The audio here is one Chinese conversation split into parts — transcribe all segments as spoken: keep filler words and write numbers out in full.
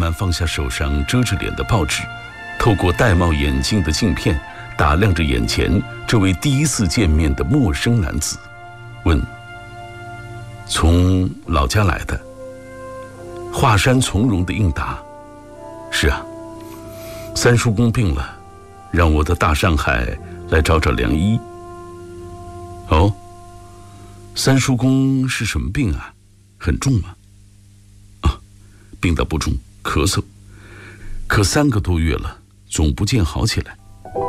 慢放下手上遮着脸的报纸，透过戴帽眼镜的镜片打量着眼前这位第一次见面的陌生男子，问：从老家来的？华山从容地应答：是啊，三叔公病了，让我的大上海来找找良医。哦，三叔公是什么病啊？很重吗？啊，病倒不重，咳嗽，可三个多月了，总不见好起来。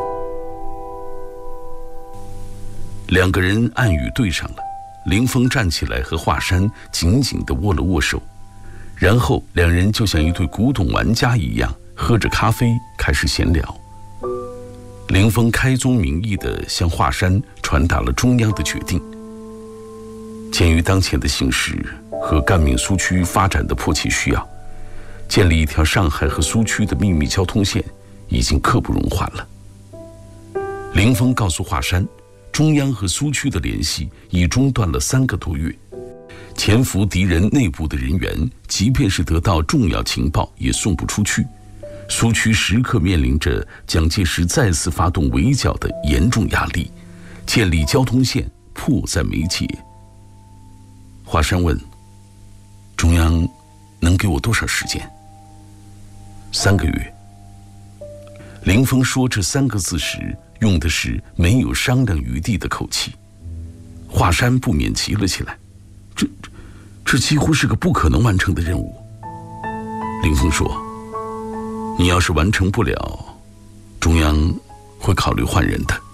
两个人暗语对上了，林峰站起来和华山紧紧地握了握手，然后两人就像一对古董玩家一样，喝着咖啡开始闲聊。林峰开宗明义地向华山传达了中央的决定。鉴于当前的形势和赣闽苏区发展的迫切需要，建立一条上海和苏区的秘密交通线已经刻不容缓了。林峰告诉华山，中央和苏区的联系已中断了三个多月，潜伏敌人内部的人员即便是得到重要情报也送不出去，苏区时刻面临着蒋介石再次发动围剿的严重压力，建立交通线迫在眉睫。华山问：中央能给我多少时间？三个月。林峰说这三个字时用的是没有商量余地的口气。华山不免急了起来，这这这几乎是个不可能完成的任务。林峰说：你要是完成不了，中央会考虑换人的。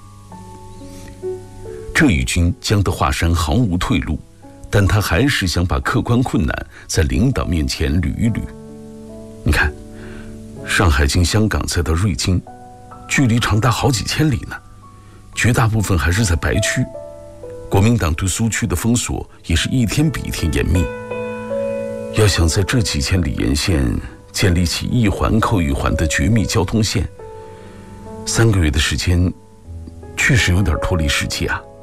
这一军将得华山毫无退路，但他还是想把客观困难在领导面前捋一捋。你看，上海经香港再到瑞金，距离长达好几千里呢，绝大部分还是在白区。国民党对苏区的封锁也是一天比一天严密。要想在这几千里沿线建立起一环扣一环的绝密交通线，三个月的时间确实有点脱离实际啊。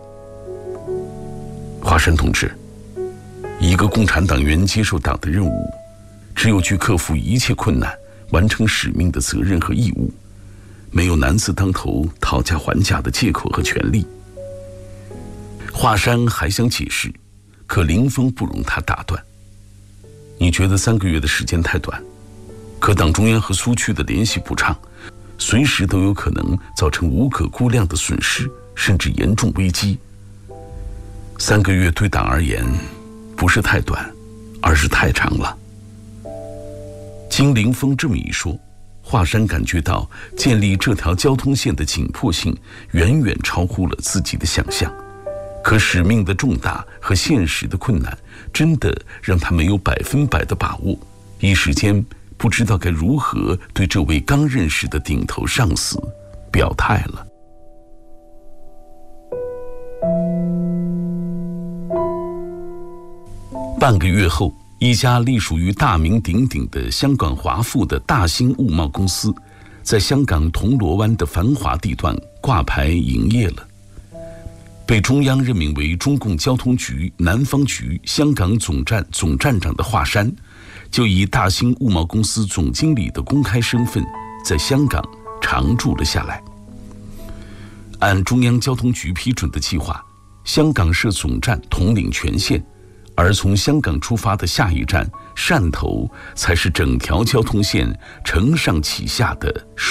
华山同志，一个共产党员接受党的任务，只有去克服一切困难，完成使命的责任和义务，没有男字当头讨价还价的借口和权利。华山还想解释，可林峰不容他打断。你觉得三个月的时间太短，可党中央和苏区的联系不畅，随时都有可能造成无可估量的损失，甚至严重危机。三个月对党而言不是太短，而是太长了。经林峰这么一说，华山感觉到建立这条交通线的紧迫性远远超乎了自己的想象，可使命的重大和现实的困难真的让他没有百分百的把握，一时间不知道该如何对这位刚认识的顶头上司表态了。半个月后，一家隶属于大名鼎鼎的香港华富的大兴物贸公司，在香港铜锣湾的繁华地段挂牌营业了。被中央任命为中共交通局南方局香港总站总站长的华山，就以大兴物贸公司总经理的公开身份，在香港常驻了下来。按中央交通局批准的计划，香港设总站统领全线，而从香港出发的下一站汕头才是整条交通线承上启下的